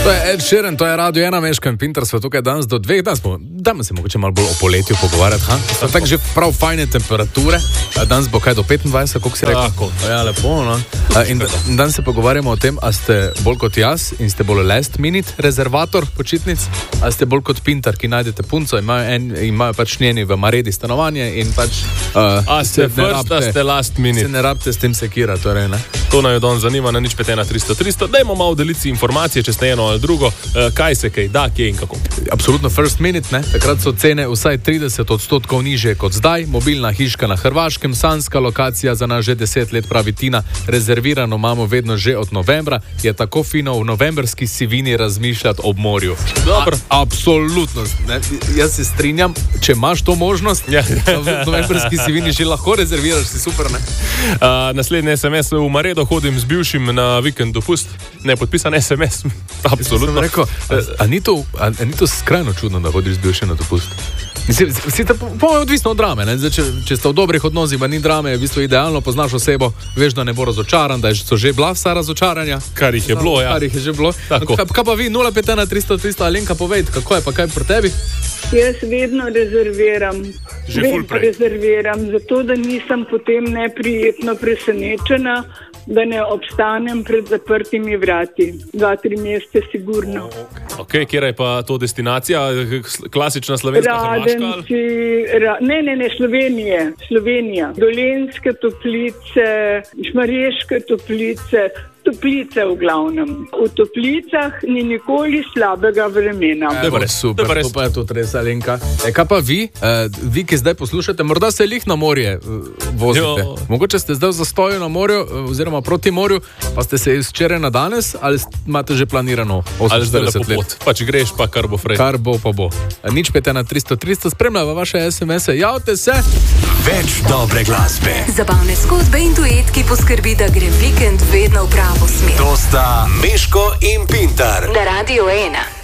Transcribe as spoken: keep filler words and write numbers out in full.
To je Ed Sheeran, to je Radio ena, Meško in Pintar, sva tukaj danes do dveh, danes smo, dajmo se mogoče malo bolj o poletju pogovarjati, ha? So tako že prav fajne temperature, danes bo kaj do petindvajset, koliko si rekel? Tako. Ja, lepo, no. In, in danes se pogovarjamo o tem, a ste bolj kot jaz in ste bolj last minute rezervator počitnic, a ste bolj kot Pintar, ki najdete punco, imajo, en, imajo pač njeni v Maredi stanovanje in pač... Uh, a ste first, a ste last minute. Se ne rabite s tem sekira, torej, ne? To naj jo don zanima, na nič pet ena tristo tristo. Dajmo malo deliti informacije, če ste eno ali drugo, uh, kaj se kaj da, kje in kako. Absolutno first minute, ne? Takrat so cene vsaj trideset odstotkov nižje kot zdaj. Mobilna hiška na Hrvaškem, sanska lokacija za nas že deset let, pravi Tina. Rezervirano imamo vedno že od novembra. Je tako fino v novembrski sivini razmišljati ob morju. Dobro. A, absolutno. Ne? Jaz se strinjam, če imaš to možnost, ja. V novembrski sivini že lahko rezerviraš, si super, ne? Uh, naslednji es em es v Maredo, hodim z bivšim na vikend dopust. Ne, podpisan es em es. Absolutno. Rekel, a, a, ni to, a, a ni to skrajno čudno, da hodiš z bivšim na dopust? Mislim, si to po, odvisno od drame, ne? Zdaj, če, če sta v dobrih odnosih, pa ni drame, je v bistvu idealno, poznaš osebo, veš, da ne bo razočaran, da so že bila vsa razočaranja. Kar jih je bilo, ja. Kar jih je že bilo. Kaj, kaj pa vi, nula pet ena tristo tristo, Alenka, povejte, kako je pa kaj pri tebi? Jaz vedno rezerviram. Že ful prej. Rezerviram, zato da nisem potem neprijetno presenečena, da ne obstanem pred zaprtimi vrati. Dva, tri mesece sigurno. Ok, kjera je pa to destinacija? Klasična slovenska Radenci, ra, ne, ne, ne, Slovenije, Slovenija. Dolenjske toplice, Šmarješke toplice, toplice v glavnem. V toplicah ni nikoli slabega vremena. Evo, super, to pa je to res, Alenka. E, kaj pa vi, uh, vi, ki zdaj poslušate, morda se lih na morje uh, vozite. Jo. Mogoče ste zdaj v zastoju na morju, uh, oziroma proti morju, pa ste se iz včeraj na danes, ali imate že planirano oseminštirideset let? Pa če greš, pa kar bo frej. Kar bo, pa bo. Nič pet ena tristo tristo, spremljava vaše es em ese, javte se. Več dobre glasbe. Zabavne zgodbe in duet, ki poskrbi, da gre vikend vedno v pravo smer. To sta Meško in Pintar. Na Radio ena.